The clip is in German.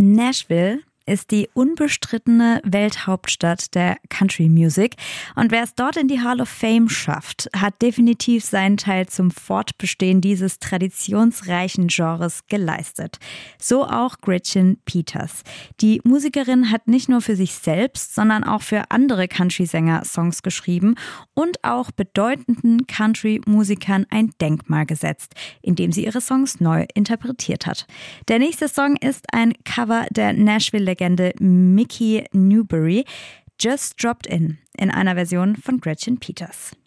Nashville ist die unbestrittene Welthauptstadt der Country Music. Und wer es dort in die Hall of Fame schafft, hat definitiv seinen Teil zum Fortbestehen dieses traditionsreichen Genres geleistet. So auch Gretchen Peters. Die Musikerin hat nicht nur für sich selbst, sondern auch für andere Country-Sänger Songs geschrieben und auch bedeutenden Country-Musikern ein Denkmal gesetzt, indem sie ihre Songs neu interpretiert hat. Der nächste Song ist ein Cover der Nashville-Legende Mickey Newbury, Just Dropped In einer Version von Gretchen Peters.